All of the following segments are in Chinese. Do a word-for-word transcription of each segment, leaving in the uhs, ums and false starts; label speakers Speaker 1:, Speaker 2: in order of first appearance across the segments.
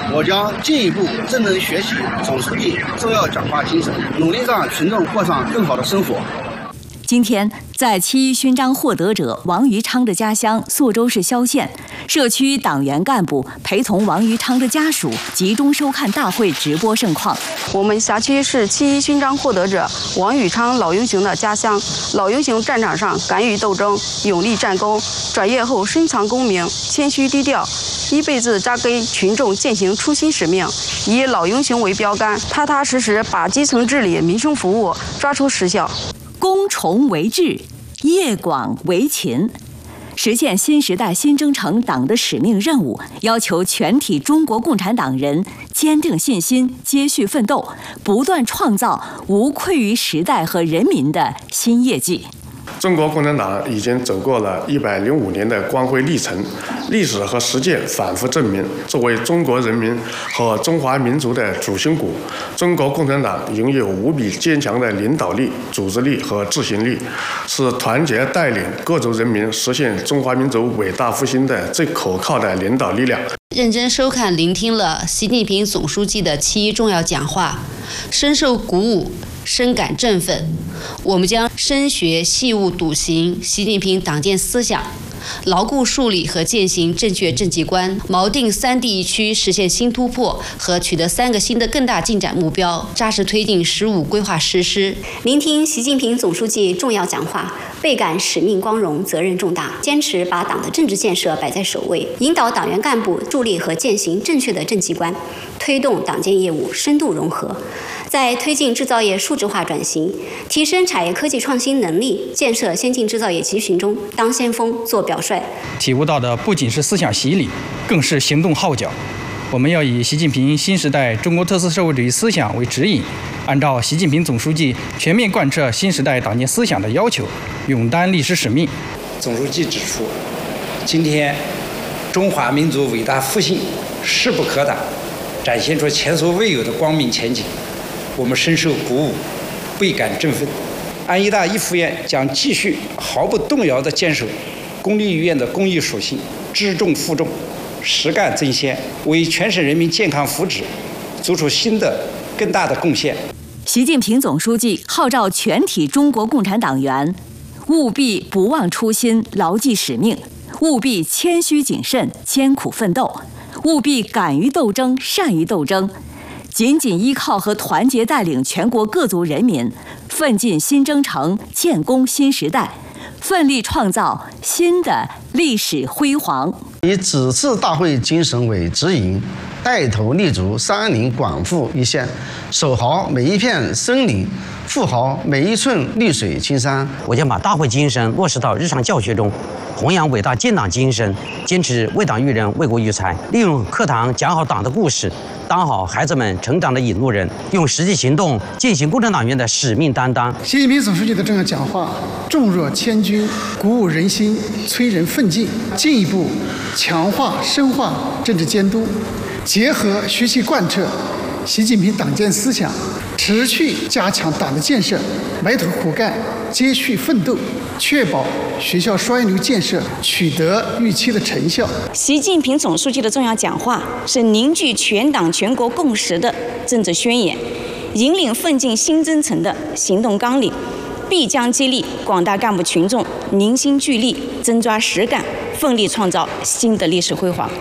Speaker 1: 我将进一步认真学习总书记重要讲话精神，努力让群众过上更好的生活。
Speaker 2: 今天，在七一勋章获得者王于昌的家乡宿州市萧县，社区党员干部陪同王于昌的家属集中收看大会直播盛况。
Speaker 3: 我们辖区是七一勋章获得者王于昌老英雄的家乡。老英雄战场上敢于斗争，勇立战功，转业后深藏功名，谦虚低调，一辈子扎根群众，践行初心使命，以老英雄为标杆，踏踏实实把基层治理、民生服务抓出实效。
Speaker 2: 攻崇为治，业广为勤，实现新时代新征程党的使命任务，要求全体中国共产党人坚定信心，接续奋斗，不断创造无愧于时代和人民的新业绩。
Speaker 4: 中国共产党已经走过了一百零五年的光辉历程，历史和实践反复证明，作为中国人民和中华民族的主心骨，中国共产党拥有无比坚强的领导力、组织力和执行力，是团结带领各族人民实现中华民族伟大复兴的最可靠的领导力量。
Speaker 5: 认真收看聆听了习近平总书记的七一重要讲话，深受鼓舞，深感振奋。我们将深学细悟笃行习近平党建思想，牢固树立和践行正确政绩观，锚定三地一区实现新突破和取得三个新的更大进展目标，扎实推进“十五”规划实施。
Speaker 6: 聆听习近平总书记重要讲话，倍感使命光荣、责任重大，坚持把党的政治建设摆在首位，引导党员干部树立和践行正确的政绩观，推动党建业务深度融合。在推进制造业数字化转型、提升产业科技创新能力、建设先进制造业集群中当先锋、做表率。
Speaker 7: 体悟到的不仅是思想洗礼，更是行动号角。我们要以习近平新时代中国特色社会主义思想为指引，按照习近平总书记全面贯彻新时代党建思想的要求，勇担历史使命。
Speaker 8: 总书记指出，今天中华民族伟大复兴势不可挡，展现出前所未有的光明前景。我们深受鼓舞，倍感振奋。安医大一附院将继续毫不动摇地坚守公立医院的公益属性，知重负重，实干增先，为全省人民健康福祉做出新的更大的贡献。
Speaker 2: 习近平总书记号召全体中国共产党员务必不忘初心，牢记使命，务必谦虚谨慎，艰苦奋斗，务必敢于斗争，善于斗争，紧紧依靠和团结带领全国各族人民，奋进新征程，建功新时代，奋力创造新的历史辉煌。
Speaker 9: 以此次大会精神为指引，带头立足山林广富一线，守好每一片森林，护好每一寸绿水青山。
Speaker 10: 我将把大会精神落实到日常教学中，弘扬伟大建党精神，坚持为党育人、为国育才，利用课堂讲好党的故事，当好孩子们成长的引路人，用实际行动践行共产党员的使命担当。
Speaker 11: 习近平总书记的重要讲话重若千钧，鼓舞人心，催人奋进，进一步强化深化政治监督，结合学习贯彻习近平党建思想，持续加强党的建设，埋头苦干，接续奋斗，确保学校双一流建设取得预期的成效。
Speaker 12: 习近平总书记的重要讲话是凝聚全党全国共识的政治宣言，引领奋进新征程的行动纲领，必将激励广大干部群众凝心聚力，真抓实干，奋力创造新的历史辉煌。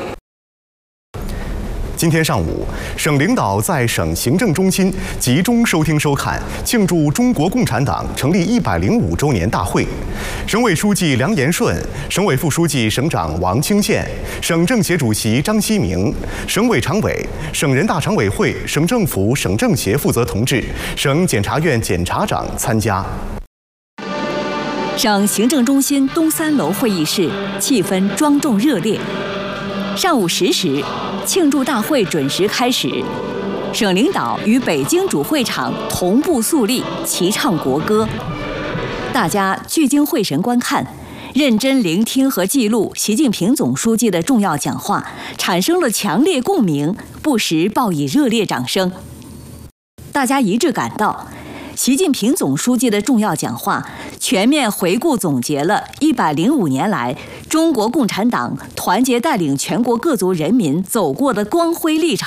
Speaker 13: 今天上午，省领导在省行政中心集中收听收看庆祝中国共产党成立一百零五周年大会。省委书记梁延顺、省委副书记、省长王清宪、省政协主席张希明、省委常委、省人大常委会、省政府、省政协负责同志、省检察院检察长参加。
Speaker 2: 省行政中心东三楼会议室气氛庄重热烈。上午十时，庆祝大会准时开始，省领导与北京主会场同步肃立，齐唱国歌。大家聚精会神观看，认真聆听和记录习近平总书记的重要讲话，产生了强烈共鸣，不时报以热烈掌声。大家一致感到，习近平总书记的重要讲话全面回顾总结了一百零五年来中国共产党团结带领全国各族人民走过的光辉历程。